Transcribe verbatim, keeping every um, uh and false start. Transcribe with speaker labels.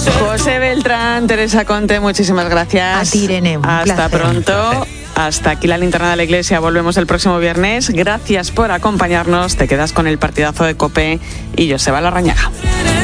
Speaker 1: José Beltrán, Teresa Conte, muchísimas gracias.
Speaker 2: A ti, Irene, un
Speaker 1: Hasta
Speaker 2: placer.
Speaker 1: pronto. Hasta aquí la linterna de la iglesia. Volvemos el próximo viernes. Gracias por acompañarnos. Te quedas con el partidazo de COPE y Joseba Larrañaga.